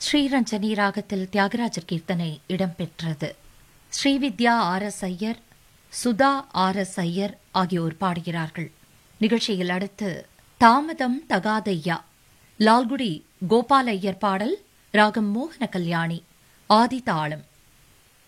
ஸ்ரீரஞ்சனி ராகத்தில் தியாகராஜர் கீர்த்தனை இடம்பெற்றது. ஸ்ரீவித்யா ஆர்.எஸ். ஐயர், சுதா ஆர்.எஸ். ஐயர் ஆகியோர் பாடுகிறார்கள். நிகழ்ச்சியில் அடுத்து தாமதம் தகாதையா, லால்குடி கோபால் ஐயர் பாடல், ராகம் மோகன கல்யாணி, ஆதி தாளம்.